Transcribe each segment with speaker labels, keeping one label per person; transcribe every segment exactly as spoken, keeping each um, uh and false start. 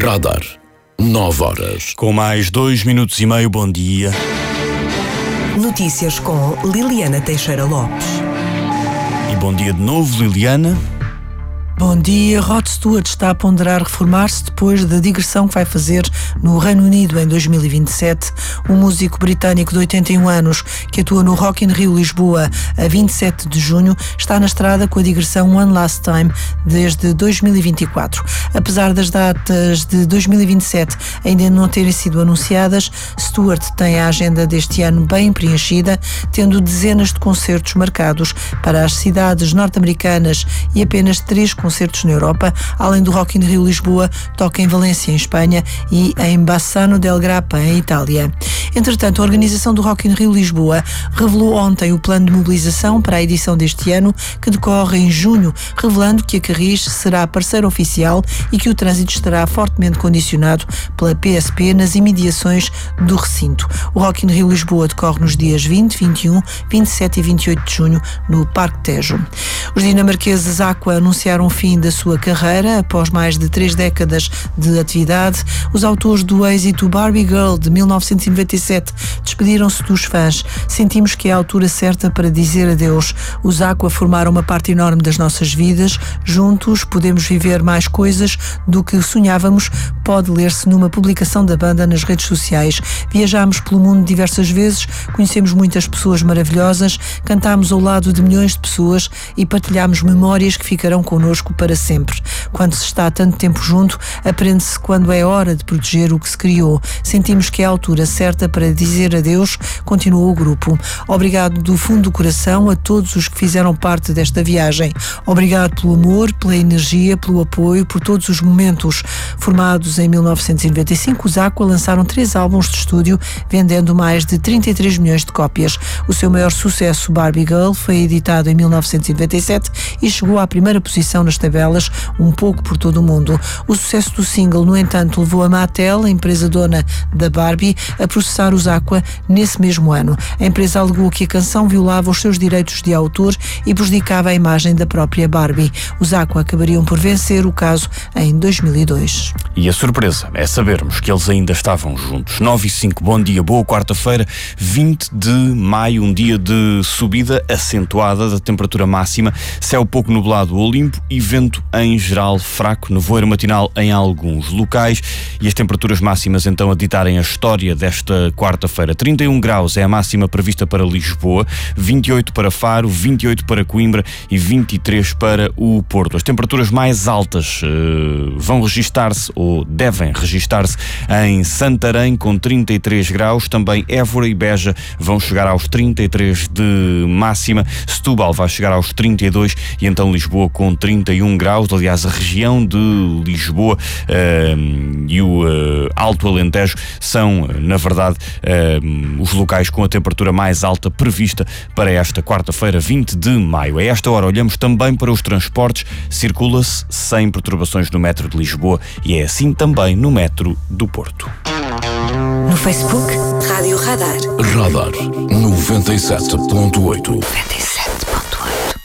Speaker 1: Radar. Nove horas.
Speaker 2: Com mais dois minutos e meio, bom dia.
Speaker 3: Notícias com Liliana Teixeira Lopes.
Speaker 2: E bom dia de novo, Liliana.
Speaker 4: Bom dia. Rod Stewart está a ponderar reformar-se depois da digressão que vai fazer no Reino Unido em dois mil e vinte e sete. O músico britânico de oitenta e um anos, que atua no Rock in Rio Lisboa a vinte e sete de junho, está na estrada com a digressão One Last Time desde dois mil e vinte e quatro. Apesar das datas de dois mil e vinte e sete ainda não terem sido anunciadas, Stewart tem a agenda deste ano bem preenchida, tendo dezenas de concertos marcados para as cidades norte-americanas e apenas três concertos concertos na Europa. Além do Rock in Rio Lisboa, toca em Valência, em Espanha, e em Bassano del Grappa, em Itália. Entretanto, a organização do Rock in Rio Lisboa revelou ontem o plano de mobilização para a edição deste ano, que decorre em junho, revelando que a Carris será parceira oficial e que o trânsito estará fortemente condicionado pela P S P nas imediações do recinto. O Rock in Rio Lisboa decorre nos dias vinte, vinte e um, vinte e sete e vinte e oito de junho no Parque Tejo. Os dinamarqueses Aqua anunciaram o fim da sua carreira após mais de três décadas de atividade. Os autores do êxito Barbie Girl de mil novecentos e noventa e sete despediram-se dos fãs. Sentimos que é a altura certa para dizer adeus. Os Aqua formaram uma parte enorme das nossas vidas. Juntos podemos viver mais coisas do que sonhávamos, pode ler-se numa publicação da banda nas redes sociais. Viajámos pelo mundo diversas vezes, conhecemos muitas pessoas maravilhosas, cantámos ao lado de milhões de pessoas e partilhámos memórias que ficarão connosco para sempre. Quando se está tanto tempo junto, aprende-se quando é hora de proteger o que se criou. Sentimos que é a altura certa para dizer adeus, continuou o grupo. Obrigado do fundo do coração a todos os que fizeram parte desta viagem. Obrigado pelo amor, pela energia, pelo apoio, por todos os momentos. Formados em mil novecentos e noventa e cinco, os Aqua lançaram três álbuns de estúdio, vendendo mais de trinta e três milhões de cópias. O seu maior sucesso, Barbie Girl, foi editado em mil novecentos e noventa e sete e chegou à primeira posição nas tabelas um pouco por todo o mundo. O sucesso do single, no entanto, levou a Mattel, a empresa dona da Barbie, a processar os Aqua nesse mesmo ano. A empresa alegou que a canção violava os seus direitos de autor e prejudicava a imagem da própria Barbie. Os Aqua acabariam por vencer o caso em dois mil e dois.
Speaker 2: E a surpresa é sabermos que eles ainda estavam juntos. nove e cinco, bom dia, boa quarta-feira, vinte de maio, um dia de subida acentuada da temperatura máxima, céu pouco nublado ou limpo e vento em geral fraco, nevoeiro matinal em alguns locais e as temperaturas máximas então a ditarem a história desta quarta-feira. trinta e um graus é a máxima prevista para Lisboa, vinte e oito para Faro, vinte e oito para Coimbra e vinte e três para o Porto. As temperaturas mais altas uh, vão registar-se ou devem registar-se em Santarém com trinta e três graus, também Évora e Beja vão chegar aos trinta e três de máxima, Setúbal vai chegar aos trinta e dois e então Lisboa com trinta e um graus. Aliás, a região de Lisboa uh, e o uh, Alto Alentejo são, na verdade, uh, os locais com a temperatura mais alta prevista para esta quarta-feira, vinte de maio. A esta hora olhamos também para os transportes. Circula-se sem perturbações no metro de Lisboa e é assim também no metro do Porto.
Speaker 3: No Facebook, Rádio Radar.
Speaker 1: Radar noventa e sete ponto oito.
Speaker 3: noventa e sete ponto oito.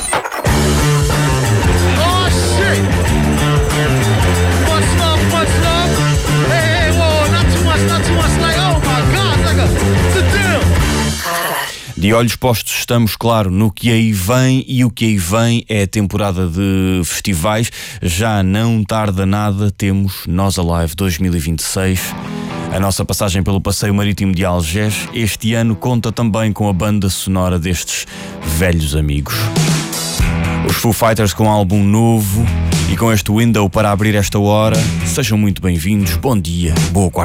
Speaker 5: Oh shit! What's up, what's up? Hey, hey, whoa, not too much, not too much, like, oh my god, like a, it's a deal!
Speaker 2: De olhos postos estamos, claro, no que aí vem, e o que aí vem é a temporada de festivais. Já não tarda nada, temos Nós Alive dois mil e vinte e seis. A nossa passagem pelo Passeio Marítimo de Algés este ano conta também com a banda sonora destes velhos amigos. Os Foo Fighters com um álbum novo e com este Window para abrir esta hora. Sejam muito bem-vindos, bom dia, boa quarta.